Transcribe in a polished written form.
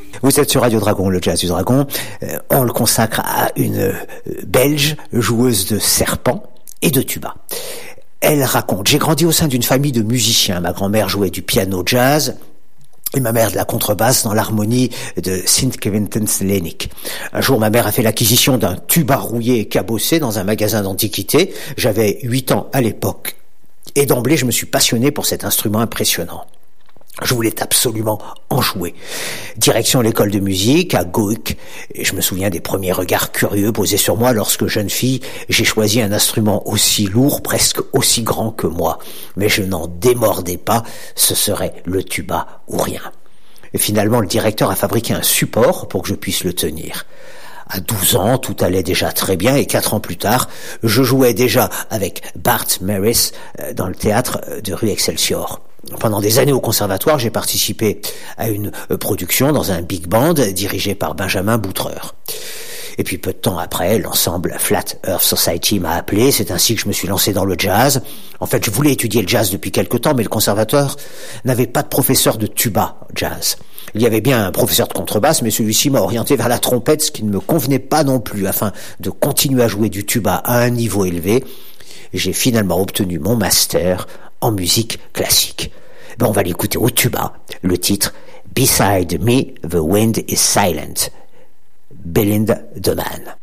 Vous êtes sur Radio Dragon, le jazz du dragon. On le consacre à une Belge, joueuse de serpent et de tuba. Elle raconte: j'ai grandi au sein d'une famille de musiciens. Ma grand-mère jouait du piano jazz et ma mère de la contrebasse dans l'harmonie de Sint-Quentin-Lenik. Un jour, ma mère a fait l'acquisition d'un tuba rouillé et cabossé dans un magasin d'antiquités. J'avais 8 ans à l'époque. Et d'emblée, je me suis passionné pour cet instrument impressionnant. Je voulais absolument en jouer. Direction l'école de musique à Goik. Et je me souviens des premiers regards curieux posés sur moi lorsque, jeune fille, j'ai choisi un instrument aussi lourd, presque aussi grand que moi. Mais je n'en démordais pas, ce serait le tuba ou rien. Et finalement, le directeur a fabriqué un support pour que je puisse le tenir. À 12 ans, tout allait déjà très bien et 4 ans plus tard, je jouais déjà avec Bart Maris dans le théâtre de rue Excelsior. Pendant des années au conservatoire, j'ai participé à une production dans un big band dirigé par Benjamin Boutreur. Et puis peu de temps après, l'ensemble Flat Earth Society m'a appelé. C'est ainsi que je me suis lancé dans le jazz. En fait, je voulais étudier le jazz depuis quelque temps, mais le conservatoire n'avait pas de professeur de tuba jazz. Il y avait bien un professeur de contrebasse, mais celui-ci m'a orienté vers la trompette, ce qui ne me convenait pas non plus. Afin de continuer à jouer du tuba à un niveau élevé, j'ai finalement obtenu mon master en musique classique. Ben, on va l'écouter au tuba. Le titre Beside Me, the Wind is Silent. Belinda Doman.